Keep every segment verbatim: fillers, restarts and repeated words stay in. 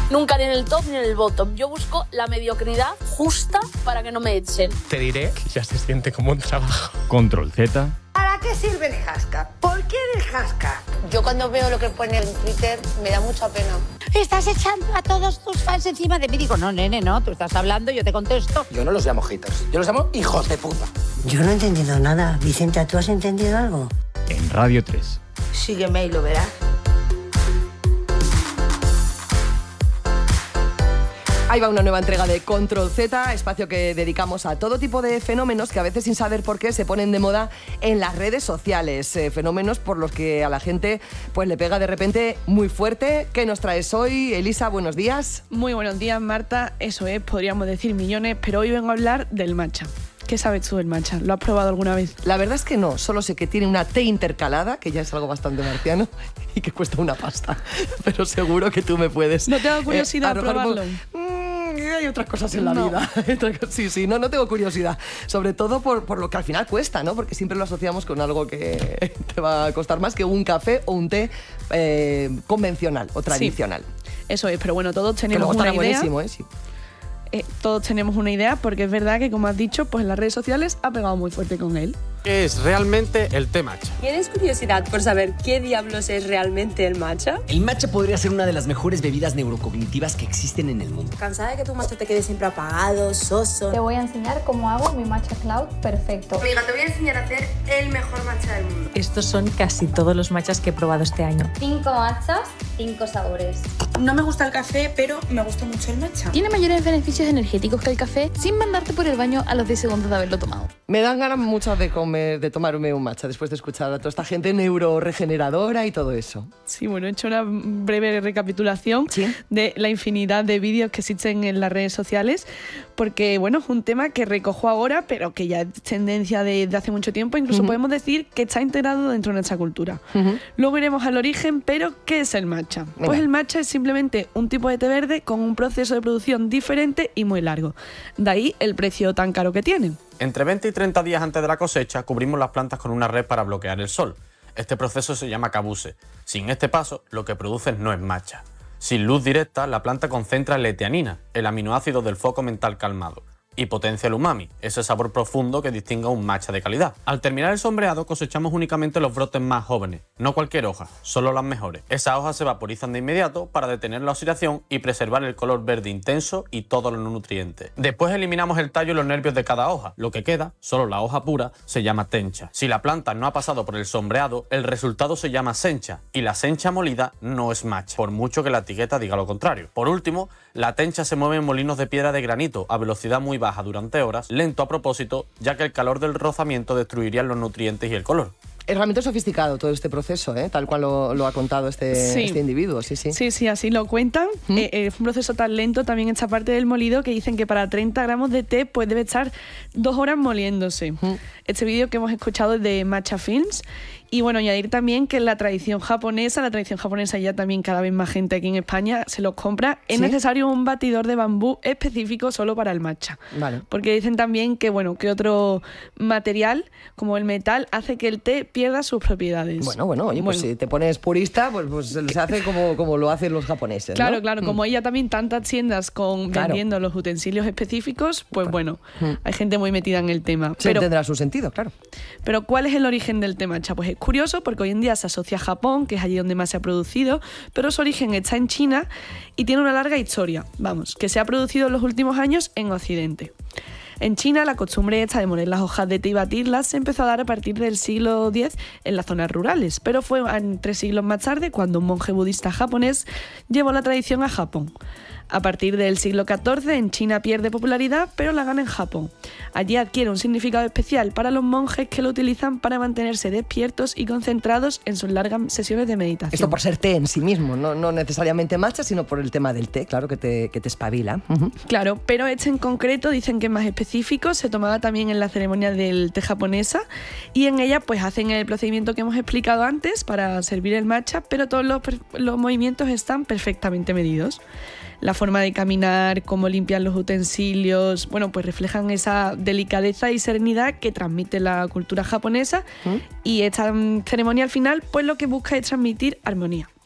Nunca ni en el top ni en el bottom. Yo busco la mediocridad justa para que no me echen. Te diré que ya se siente como un trabajo. Control Z. ¿Para qué sirve el hashtag? ¿Por qué el hashtag? Yo cuando veo lo que pone en Twitter me da mucha pena. Estás echando a todos tus fans encima de mí. Digo, no, nene, no, tú estás hablando, yo te contesto. Yo no los llamo haters, yo los llamo hijos de puta. Yo no he entendido nada. Vicente, ¿tú has entendido algo? En Radio tres. Sígueme y lo verás. Ahí va una nueva entrega de Control Z, espacio que dedicamos a todo tipo de fenómenos que a veces sin saber por qué se ponen de moda en las redes sociales. Eh, fenómenos por los que a la gente pues le pega de repente muy fuerte. ¿Qué nos traes hoy, Elisa? Buenos días. Muy buenos días, Marta. Eso es, podríamos decir millones, pero hoy vengo a hablar del matcha. ¿Qué sabes tú del matcha? ¿Lo has probado alguna vez? La verdad es que no, solo sé que tiene una T intercalada, que ya es algo bastante marciano, y que cuesta una pasta. Pero seguro que tú me puedes... ¿No te da curiosidad eh, probarlo? Mm, hay otras cosas en la no. vida. Sí, sí, no, no tengo curiosidad. Sobre todo por, por lo que al final cuesta, ¿no? Porque siempre lo asociamos con algo que te va a costar más que un café o un té eh, convencional o tradicional. Sí, eso es, pero bueno, todos Que tenemos luego una estará idea. buenísimo, ¿eh? Sí. Eh, todos tenemos una idea, porque es verdad que, como has dicho, pues en las redes sociales ha pegado muy fuerte con él. ¿Qué es realmente el té matcha? ¿Tienes curiosidad por saber qué diablos es realmente el matcha? El matcha podría ser una de las mejores bebidas neurocognitivas que existen en el mundo. ¿Cansada de que tu matcha te quede siempre apagado, soso? Te voy a enseñar cómo hago mi matcha cloud perfecto. Amiga, te voy a enseñar a hacer el mejor matcha del mundo. Estos son casi todos los matchas que he probado este año. Cinco matchas, cinco sabores. No me gusta el café, pero me gusta mucho el matcha. Tiene mayores beneficios energéticos que el café sin mandarte por el baño a los diez segundos de haberlo tomado. Me dan ganas muchas de comer, de tomarme un matcha después de escuchar a toda esta gente neuroregeneradora y todo eso. Sí, bueno, he hecho una breve recapitulación ¿Sí? de la infinidad de vídeos que existen en las redes sociales, porque, bueno, es un tema que recojo ahora, pero que ya es tendencia de, de hace mucho tiempo. Incluso uh-huh. podemos decir que está integrado dentro de nuestra cultura. Uh-huh. Luego iremos al origen, pero ¿qué es el matcha? Venga. Pues el matcha es simplemente un tipo de té verde con un proceso de producción diferente y muy largo. De ahí el precio tan caro que tiene. Entre veinte y treinta días antes de la cosecha, cubrimos las plantas con una red para bloquear el sol. Este proceso se llama cabuse. Sin este paso, lo que produces no es matcha. Sin luz directa, la planta concentra L-teanina, el aminoácido del foco mental calmado, y potencia el umami, ese sabor profundo que distingue a un matcha de calidad. Al terminar el sombreado, cosechamos únicamente los brotes más jóvenes, no cualquier hoja, solo las mejores. Esas hojas se vaporizan de inmediato para detener la oxidación y preservar el color verde intenso y todos los nutrientes. Después eliminamos el tallo y los nervios de cada hoja. Lo que queda, solo la hoja pura, se llama tencha. Si la planta no ha pasado por el sombreado, el resultado se llama sencha, y la sencha molida no es matcha, por mucho que la etiqueta diga lo contrario. Por último, la tencha se mueve en molinos de piedra de granito a velocidad muy baja durante horas, lento a propósito, ya que el calor del rozamiento destruiría los nutrientes y el color. Es realmente sofisticado todo este proceso, ¿eh? Tal cual lo, lo ha contado este, sí. este individuo. Sí, sí, sí, sí, así lo cuentan. ¿Mm? Eh, es un proceso tan lento también esta parte del molido que dicen que para treinta gramos de té pues debe estar dos horas moliéndose. ¿Mm? Este vídeo que hemos escuchado es de Matcha Films. Y bueno, añadir también que en la tradición japonesa, la tradición japonesa ya también cada vez más gente aquí en España se los compra, es ¿Sí? necesario un batidor de bambú específico solo para el matcha. Vale. Porque dicen también que, bueno, que otro material, como el metal, hace que el té pierda sus propiedades. Bueno, bueno, oye, bueno. pues si te pones purista, pues, pues se hace como, como lo hacen los japoneses, Claro, ¿no? claro, mm. como hay ya también tantas tiendas con claro. vendiendo los utensilios específicos, pues claro. bueno, mm. hay gente muy metida en el tema. Se pero, tendrá su sentido, claro. Pero ¿cuál es el origen del té matcha? Pues es curioso porque hoy en día se asocia a Japón, que es allí donde más se ha producido, pero su origen está en China y tiene una larga historia, vamos, que se ha producido en los últimos años en Occidente. En China, la costumbre esta de moler las hojas de té y batirlas se empezó a dar a partir del siglo diez en las zonas rurales, pero fue tres siglos más tarde cuando un monje budista japonés llevó la tradición a Japón. A partir del siglo catorce, en China pierde popularidad, pero la gana en Japón. Allí adquiere un significado especial para los monjes que lo utilizan para mantenerse despiertos y concentrados en sus largas sesiones de meditación. Esto por ser té en sí mismo, no, no necesariamente matcha, sino por el tema del té, claro, que te, que te espabila. Uh-huh. Claro, pero este en concreto dicen que es más específico, se tomaba también en la ceremonia del té japonesa y en ella pues hacen el procedimiento que hemos explicado antes para servir el matcha, pero todos los, los movimientos están perfectamente medidos. La forma de caminar, cómo limpian los utensilios, bueno, pues reflejan esa delicadeza y serenidad que transmite la cultura japonesa. ¿Mm? Y esta ceremonia al final, pues lo que busca es transmitir armonía.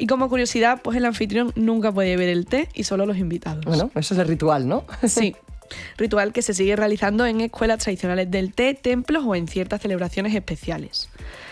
Y como curiosidad, pues el anfitrión nunca puede beber el té y solo los invitados. Bueno, eso es el ritual, ¿no? Sí. Ritual que se sigue realizando en escuelas tradicionales del té, templos o en ciertas celebraciones especiales.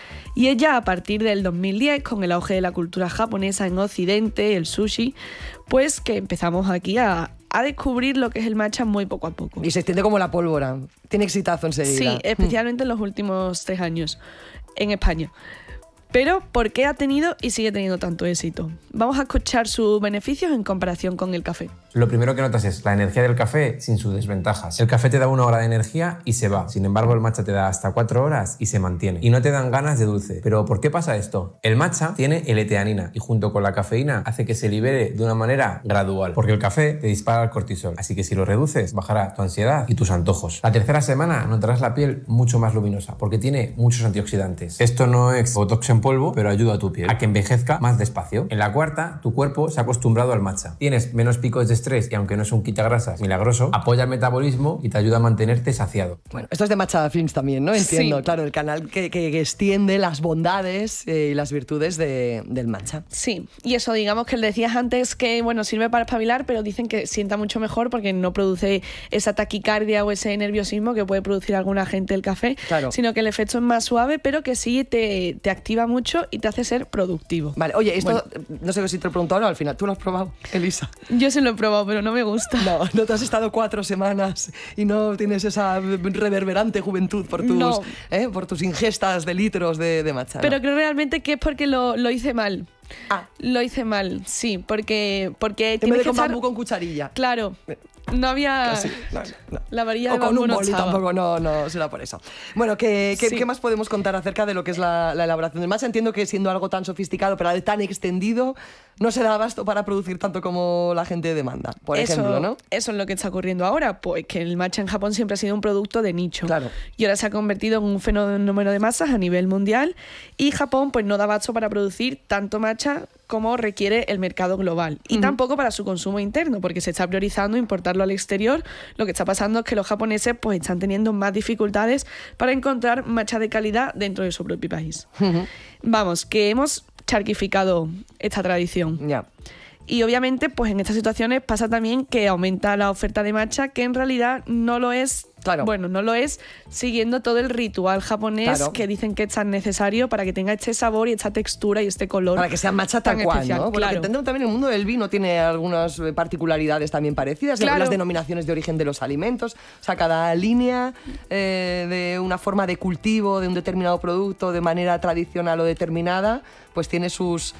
Y es ya a partir del dos mil diez, con el auge de la cultura japonesa en Occidente, el sushi, pues que empezamos aquí a, a descubrir lo que es el matcha muy poco a poco. Y se extiende como la pólvora. Tiene exitazo enseguida. Sí, especialmente en los últimos tres años en España. Pero, ¿por qué ha tenido y sigue teniendo tanto éxito? Vamos a escuchar sus beneficios en comparación con el café. Lo primero que notas es la energía del café sin sus desventajas. El café te da una hora de energía y se va. Sin embargo, el matcha te da hasta cuatro horas y se mantiene. Y no te dan ganas de dulce. ¿Pero por qué pasa esto? El matcha tiene L-teanina y junto con la cafeína hace que se libere de una manera gradual. Porque el café te dispara el cortisol. Así que si lo reduces, bajará tu ansiedad y tus antojos. La tercera semana notarás la piel mucho más luminosa porque tiene muchos antioxidantes. Esto no es botox en polvo, pero ayuda a tu piel a que envejezca más despacio. En la cuarta, tu cuerpo se ha acostumbrado al matcha. Tienes menos picos de estrés y aunque no es un quitagrasas milagroso, apoya el metabolismo y te ayuda a mantenerte saciado. Bueno, esto es de Matcha Films también, ¿no? Entiendo, Sí. claro, el canal que, que, que extiende las bondades eh, y las virtudes de, del matcha. Sí, y eso, digamos que le decías antes que, bueno, sirve para espabilar, pero dicen que sienta mucho mejor porque no produce esa taquicardia o ese nerviosismo que puede producir alguna gente el café, Claro. sino que el efecto es más suave, pero que sí te, te activa mucho y te hace ser productivo. Vale, oye, esto, Bueno, no sé si te lo he preguntado ahora, al final, ¿tú lo has probado, Elisa? yo sí lo he probado, pero no me gusta. No, no te has estado cuatro semanas y no tienes esa reverberante juventud por tus, No. ¿eh? por tus ingestas de litros de, de matcha. ¿no? Pero creo realmente que es porque lo, lo hice mal. Ah. Lo hice mal, sí, porque, porque en tienes vez de que con echar... bambú con cucharilla. Claro, no había... Casi, no, no. La varilla O de con bambú un no boli estaba. tampoco, no, no será por eso. Bueno, ¿qué, qué, Sí. ¿qué más podemos contar acerca de lo que es la, la elaboración del matcha? Entiendo que siendo algo tan sofisticado, pero a la vez tan extendido, no se da abasto para producir tanto como la gente demanda, por eso, ejemplo, ¿no? Eso es lo que está ocurriendo ahora, pues que el matcha en Japón siempre ha sido un producto de nicho. Claro. Y ahora se ha convertido en un fenómeno de masas a nivel mundial y Japón pues no da abasto para producir tanto matcha como requiere el mercado global. Y Ujú. tampoco para su consumo interno, porque se está priorizando importarlo al exterior. Lo que está pasando es que los japoneses pues están teniendo más dificultades para encontrar matcha de calidad dentro de su propio país. Ujú. Vamos, que hemos charquificado esta tradición. Ya. Y obviamente, pues en estas situaciones pasa también que aumenta la oferta de matcha, que en realidad no lo es, Claro. bueno, no lo es siguiendo todo el ritual japonés Claro. que dicen que es tan necesario para que tenga este sabor y esta textura y este color. Para que sea matcha tal tan cual, especial, ¿no? Bueno, claro. que entendemos también el mundo del vino tiene algunas eh, particularidades también parecidas, Claro. las denominaciones de origen de los alimentos, o sea, cada línea eh, de una forma de cultivo de un determinado producto de manera tradicional o determinada, pues tiene sus...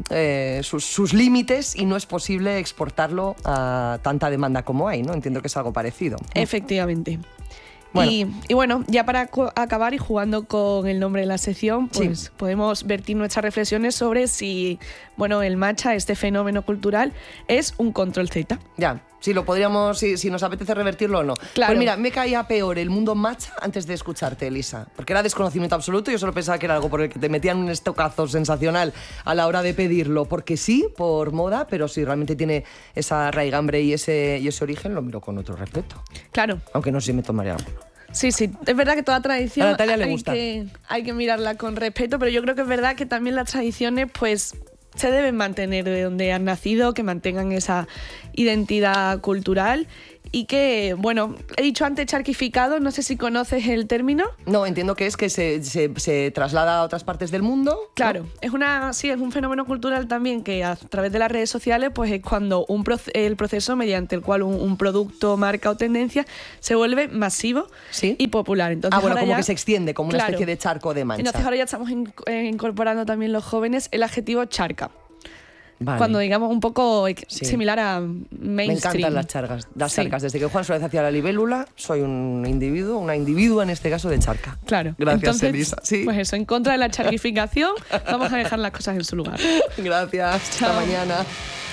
Eh, sus, sus límites y no es posible exportarlo a tanta demanda como hay, ¿no? Entiendo que es algo parecido. Efectivamente. Bueno. Y, y bueno, ya para co- acabar y jugando con el nombre de la sección, pues Sí. podemos vertir nuestras reflexiones sobre si, bueno, el matcha, este fenómeno cultural, es un control Z. Ya, si lo podríamos, si, si nos apetece revertirlo o no. Claro. Pues mira, me caía peor el mundo matcha antes de escucharte, Elisa, porque era desconocimiento absoluto. Yo solo pensaba que era algo por el que te metían un estocazo sensacional a la hora de pedirlo, porque sí, por moda, pero si realmente tiene esa raigambre y ese, y ese origen, lo miro con otro respeto. Claro. Aunque no sé si me tomaría alguno. Sí, sí, es verdad que toda tradición A Natalia le hay, gusta. que, hay que mirarla con respeto, pero yo creo que es verdad que también las tradiciones pues se deben mantener de donde han nacido, que mantengan esa identidad cultural y que, bueno, he dicho antes charquificado, no sé si conoces el término. No, entiendo que es que se, se, se traslada a otras partes del mundo. Claro, es una sí, es un fenómeno cultural también que a través de las redes sociales pues es cuando un proce- el proceso mediante el cual un, un producto, marca o tendencia se vuelve masivo ¿Sí? y popular. Entonces, ah, bueno, ahora como ya- que se extiende, como una Claro. especie de charco de mancha. Entonces ahora ya estamos in- eh, incorporando también los jóvenes el adjetivo charca. Vale. Cuando digamos un poco ex- Sí. similar a Me mainstream. encantan las charcas, las Sí. charcas. Desde que Juan Suárez hacía la libélula, soy un individuo, una individua en este caso de charca. Claro. Gracias, Entonces, Elisa. Sí. Pues eso, en contra de la charquificación, vamos a dejar las cosas en su lugar. Gracias. Chao. Hasta mañana.